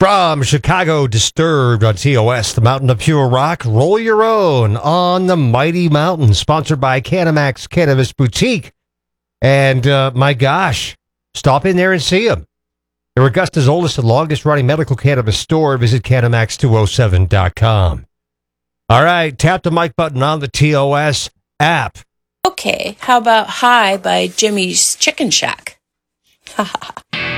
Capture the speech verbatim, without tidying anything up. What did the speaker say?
From Chicago Disturbed on T O S, the Mountain of Pure Rock. Roll your own on the Mighty Mountain, sponsored by Canamax Cannabis Boutique. And uh, my gosh, stop in there and see them. They're Augusta's oldest and longest running medical cannabis store. Visit canamax two oh seven dot com. All right, tap the mic button on the T O S app. Okay, how about Hi by Jimmy's Chicken Shack? Ha ha ha.